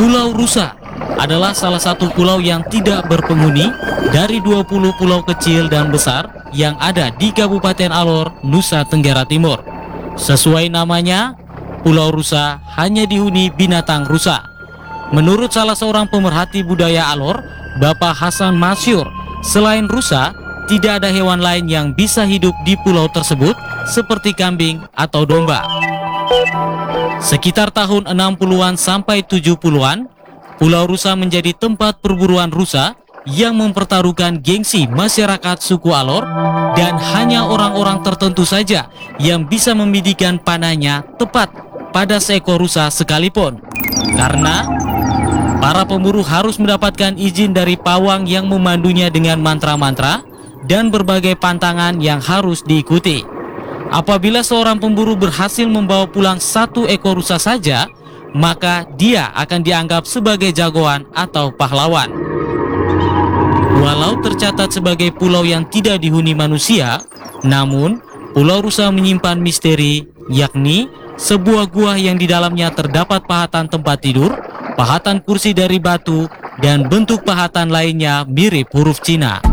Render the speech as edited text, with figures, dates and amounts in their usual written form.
Pulau Rusa adalah salah satu pulau yang tidak berpenghuni dari 20 pulau kecil dan besar yang ada di Kabupaten Alor, Nusa Tenggara Timur. Sesuai namanya, Pulau Rusa hanya dihuni binatang rusa. Menurut salah seorang pemerhati budaya Alor, Bapak Hasan Masyur, selain rusa, tidak ada hewan lain yang bisa hidup di pulau tersebut seperti kambing atau domba. Sekitar tahun 60-an sampai 70-an, Pulau Rusa menjadi tempat perburuan rusa yang mempertaruhkan gengsi masyarakat suku Alor, dan hanya orang-orang tertentu saja yang bisa membidikan panahnya tepat pada seekor rusa sekalipun. Karena para pemburu harus mendapatkan izin dari pawang yang memandunya dengan mantra-mantra dan berbagai pantangan yang harus diikuti. Apabila seorang pemburu berhasil membawa pulang satu ekor rusa saja, maka dia akan dianggap sebagai jagoan atau pahlawan. Walau tercatat sebagai pulau yang tidak dihuni manusia, namun Pulau Rusa menyimpan misteri, yakni sebuah gua yang di dalamnya terdapat pahatan tempat tidur, pahatan kursi dari batu, dan bentuk pahatan lainnya mirip huruf Cina.